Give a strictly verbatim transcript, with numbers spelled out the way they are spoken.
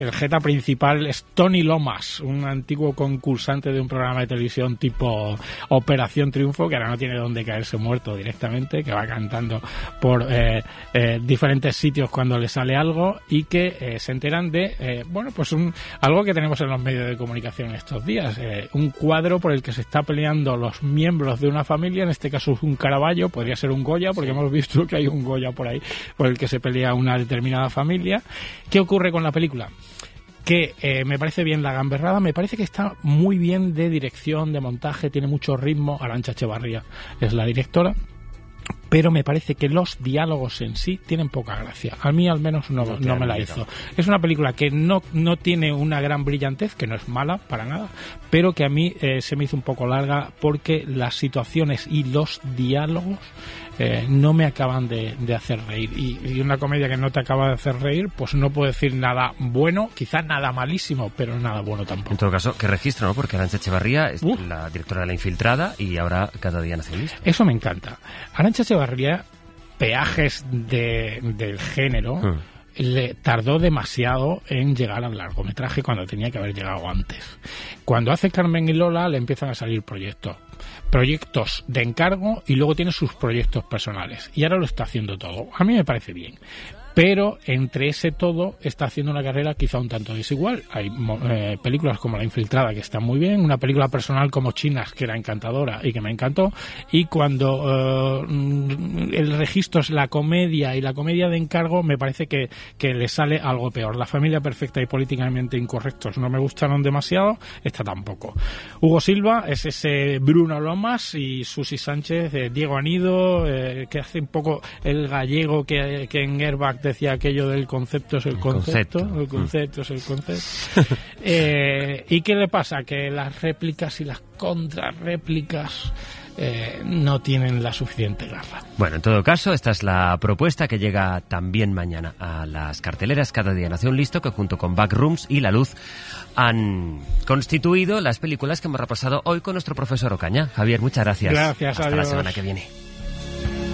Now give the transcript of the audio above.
El jeta principal es Tony Lomas, un antiguo concursante de un programa de televisión tipo Operación Triunfo, que ahora no tiene dónde caerse muerto directamente, que va cantando por eh, eh, diferentes sitios cuando le sale algo y que eh, se enteran de, eh, bueno, pues un algo que tenemos en los medios de comunicación estos días, eh, un cuadro por el que se está peleando los miembros de una familia, en este caso es un Caravaggio, podría ser un Goya, porque hemos visto que hay un Goya por ahí por el que se pelea una determinada familia. ¿Qué ocurre con la película? Que eh, me parece bien la gamberrada, me parece que está muy bien de dirección, de montaje, tiene mucho ritmo. Arantxa Echevarría es la directora, pero me parece que los diálogos en sí tienen poca gracia. A mí al menos no, no, no me la hizo. Es una película que no, no tiene una gran brillantez, que no es mala para nada, pero que a mí eh, se me hizo un poco larga porque las situaciones y los diálogos eh, no me acaban de, de hacer reír. Y, y una comedia que no te acaba de hacer reír, pues no puedo decir nada bueno, quizás nada malísimo, pero nada bueno tampoco. En todo caso, qué registro, ¿no? Porque Arantxa Echevarría es uh. la directora de La Infiltrada y ahora Cada día nace listo. Eso me encanta. Arantxa Echevarría, peajes de, del género, hmm. le tardó demasiado en llegar al largometraje cuando tenía que haber llegado antes. Cuando hace Carmen y Lola le empiezan a salir proyectos. Proyectos de encargo y luego tiene sus proyectos personales. Y ahora lo está haciendo todo. A mí me parece bien. Pero entre ese todo está haciendo una carrera quizá un tanto desigual. Hay eh, películas como La Infiltrada que están muy bien, una película personal como Chinas que era encantadora y que me encantó, y cuando eh, el registro es la comedia y la comedia de encargo, me parece que, que le sale algo peor. La Familia Perfecta y Políticamente Incorrectos no me gustaron demasiado, esta tampoco. Hugo Silva es ese Bruno Lomas y Susi Sánchez, eh, Diego Anido, eh, que hace un poco el gallego que, que en Airbag decía aquello del concepto es el, el concepto, concepto, el concepto mm. es el concepto. eh, ¿Y qué le pasa? Que las réplicas y las contrarréplicas eh, no tienen la suficiente garra. Bueno, en todo caso, esta es la propuesta que llega también mañana a las carteleras. Cada día nace un listo, que junto con Backrooms y La Luz han constituido las películas que hemos repasado hoy con nuestro profesor Ocaña. Javier, muchas gracias. Gracias, Hasta adiós. la semana que viene.